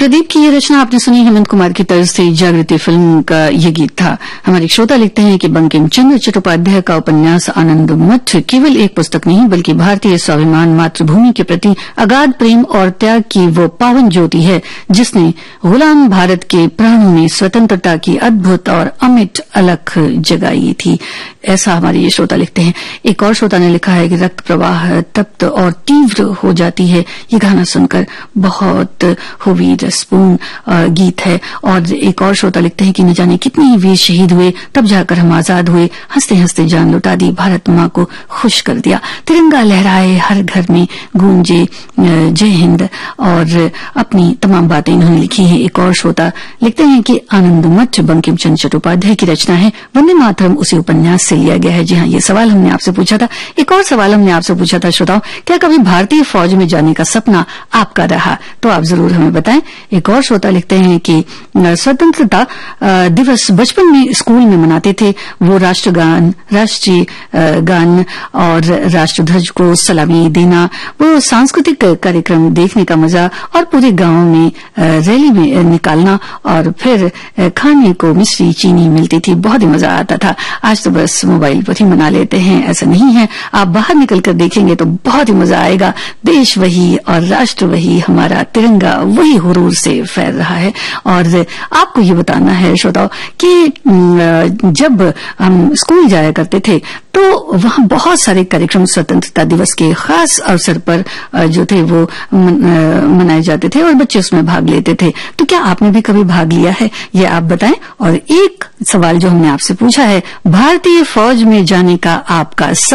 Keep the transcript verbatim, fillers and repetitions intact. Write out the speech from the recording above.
प्रदीप की ये रचना आपने सुनी हेमंत कुमार की तर्ज से जागृति फिल्म का ये गीत था। हमारे श्रोता लिखते हैं कि बंकिम चंद्र चट्टोपाध्याय का उपन्यास आनंद मठ केवल एक पुस्तक नहीं बल्कि भारतीय स्वाभिमान, मातृभूमि के प्रति अगाध प्रेम और त्याग की वो पावन ज्योति है जिसने गुलाम भारत के प्राणों में स्वतंत्रता की अद्भुत और अमिट अलख जगाई थी। ऐसा हमारे ये श्रोता लिखते हैं। एक और श्रोता ने लिखा है कि रक्त प्रवाह तप्त और तीव्र हो जाती है। ये गाना सुनकर बहुत हुई रसपूर्ण गीत है। और एक और श्रोता लिखते हैं कि न जाने कितने ही वीर शहीद हुए, तब जाकर हम आजाद हुए, हंसते हंसते जान लुटा दी, भारत माँ को खुश कर दिया, तिरंगा लहराए हर घर में, गूंजे जय हिंद। और अपनी तमाम बातें इन्होंने लिखी हैं। एक और श्रोता लिखते हैं कि आनंद मठ बंकिम चंद्र चट्टोपाध्याय की रचना है, वंदे मातरम उसी उपन्यास से लिया गया है। जी हाँ, ये सवाल हमने आपसे पूछा था। एक और सवाल हमने आपसे पूछा था श्रोताओं, क्या कभी भारतीय फौज में जाने का सपना आपका रहा? तो आप जरूर हमें बताएं। एक और श्रोता लिखते हैं कि स्वतंत्रता दिवस बचपन में स्कूल में मनाते थे, वो राष्ट्रगान, राष्ट्रीय गान और राष्ट्रध्वज को सलामी देना, वो सांस्कृतिक कार्यक्रम देखने का मजा और पूरे गांव में रैली में निकालना और फिर खाने को मिश्री चीनी मिलती थी, बहुत ही मजा आता था। आज तो बस मोबाइल पर ही मना लेते हैं। ऐसा नहीं है, आप बाहर निकलकर देखेंगे तो बहुत ही मजा आएगा। देश वही और राष्ट्र वही, हमारा तिरंगा वही हुरूर से फैल रहा है। और आपको ये बताना है श्रोताओं कि जब हम स्कूल जाया करते थे तो वहां बहुत सारे कार्यक्रम स्वतंत्रता दिवस के खास अवसर पर जो थे वो मनाए जाते थे और बच्चे उसमें भाग लेते थे। तो क्या आपने भी कभी भाग लिया है, ये आप बताएं। और एक सवाल जो हमने आपसे पूछा है, भारतीय फौज में जाने का आपका